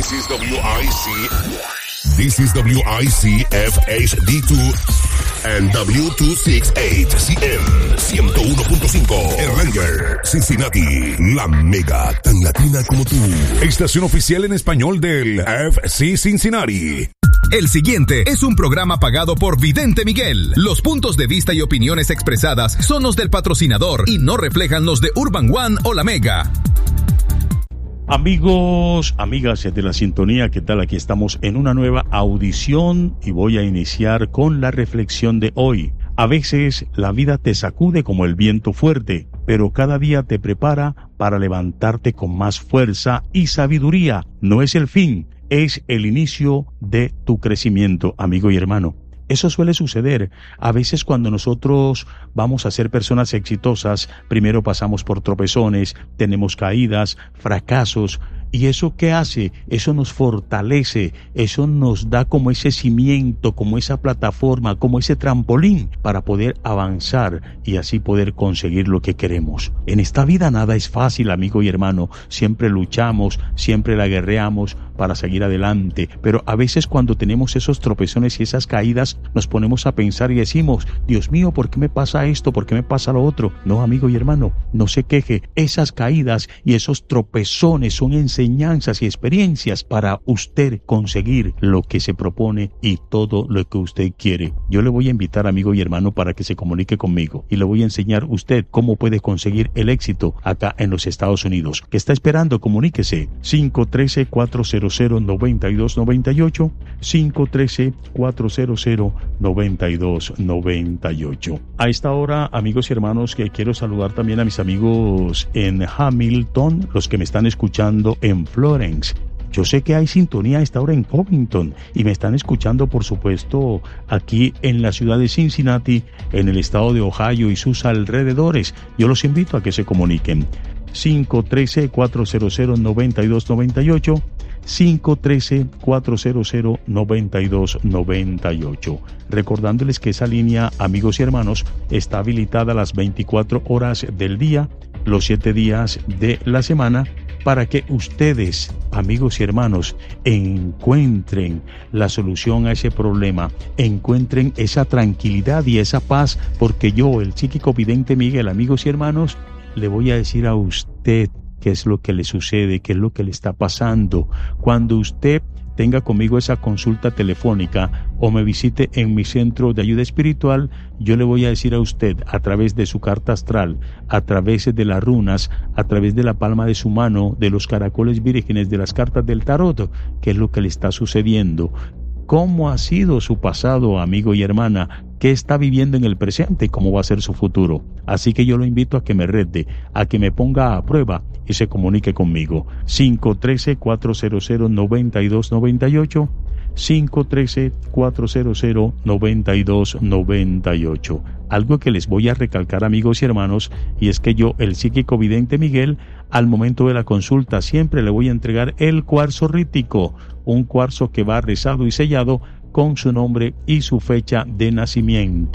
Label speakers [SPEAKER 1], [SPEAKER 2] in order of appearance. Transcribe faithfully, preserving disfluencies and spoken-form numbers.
[SPEAKER 1] This is W I C. This is W I C F H D two and W two sixty-eight C M ciento uno punto cinco. El Ranger, Cincinnati, la mega tan latina como tú. Estación oficial en español del F C Cincinnati.
[SPEAKER 2] El siguiente es un programa pagado por Vidente Miguel. Los puntos de vista y opiniones expresadas son los del patrocinador y no reflejan los de Urban One o La Mega.
[SPEAKER 3] Amigos, amigas de la sintonía, ¿qué tal? Aquí estamos en una nueva audición y voy a iniciar con la reflexión de hoy. A veces la vida te sacude como el viento fuerte, pero cada día te prepara para levantarte con más fuerza y sabiduría. No es el fin, es el inicio de tu crecimiento, amigo y hermano. Eso suele suceder. A veces cuando nosotros vamos a ser personas exitosas, primero pasamos por tropezones, tenemos caídas, fracasos. ¿Y eso qué hace? Eso nos fortalece, eso nos da como ese cimiento, como esa plataforma, como ese trampolín para poder avanzar y así poder conseguir lo que queremos. En esta vida nada es fácil, amigo y hermano. Siempre luchamos, siempre la guerreamos para seguir adelante. Pero a veces cuando tenemos esos tropezones y esas caídas, nos ponemos a pensar y decimos, Dios mío, ¿por qué me pasa esto? ¿Por qué me pasa lo otro? No, amigo y hermano, no se queje. Esas caídas y esos tropezones son enseñanzas enseñanzas y experiencias para usted conseguir lo que se propone y todo lo que usted quiere. Yo le voy a invitar, amigo y hermano, para que se comunique conmigo y le voy a enseñar usted cómo puede conseguir el éxito acá en los Estados Unidos. ¿Qué está esperando? Comuníquese. cinco uno tres, cuatro cero cero, nueve dos nueve ocho, cinco uno tres, cuatro cero cero, nueve dos nueve ocho. A esta hora, amigos y hermanos, que quiero saludar también a mis amigos en Hamilton, los que me están escuchando en en Florence. Yo sé que hay sintonía a esta hora en Covington y me están escuchando, por supuesto, aquí en la ciudad de Cincinnati, en el estado de Ohio y sus alrededores. Yo los invito a que se comuniquen. cinco uno tres, cuatro cero cero, nueve dos nueve ocho, cinco uno tres, cuatro cero cero, nueve dos nueve ocho. Recordándoles que esa línea, amigos y hermanos, está habilitada las veinticuatro horas del día, los siete días de la semana, para que ustedes, amigos y hermanos, encuentren la solución a ese problema, encuentren esa tranquilidad y esa paz, porque yo, el psíquico vidente Miguel, amigos y hermanos, le voy a decir a usted qué es lo que le sucede, qué es lo que le está pasando. Cuando usted tenga conmigo esa consulta telefónica o me visite en mi centro de ayuda espiritual, yo le voy a decir a usted, a través de su carta astral, a través de las runas, a través de la palma de su mano, de los caracoles vírgenes, de las cartas del tarot, qué es lo que le está sucediendo. ¿Cómo ha sido su pasado, amigo y hermana? ¿Qué está viviendo en el presente? ¿Cómo va a ser su futuro? Así que yo lo invito a que me rete, a que me ponga a prueba y se comunique conmigo. cinco uno tres, cuatro cero cero, nueve dos nueve ocho, cinco uno tres, cuatro cero cero, nueve dos nueve ocho. Algo que les voy a recalcar, amigos y hermanos, y es que yo, el psíquico vidente Miguel, al momento de la consulta siempre le voy a entregar el cuarzo rítico, un cuarzo que va rezado y sellado con su nombre y su fecha de nacimiento.